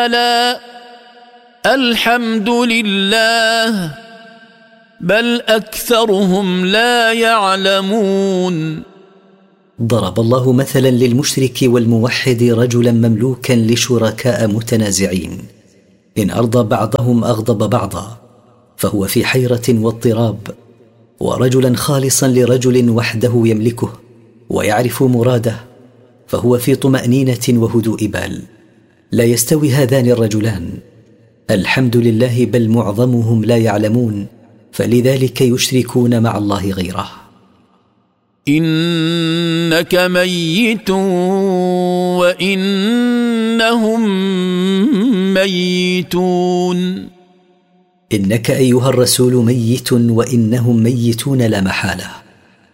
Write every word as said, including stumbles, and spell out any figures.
لا الحمد لله بل أكثرهم لا يعلمون. ضرب الله مثلا للمشرك والموحد رجلا مملوكا لشركاء متنازعين، إن أرضى بعضهم أغضب بعضا فهو في حيرة واضطراب، ورجلا خالصا لرجل وحده يملكه ويعرف مراده فهو في طمأنينة وهدوء بال. لا يستوي هذان الرجلان، الحمد لله بل معظمهم لا يعلمون، فلذلك يشركون مع الله غيره. إنك ميت وإنهم ميتون. إنك أيها الرسول ميت وإنهم ميتون لا محالة.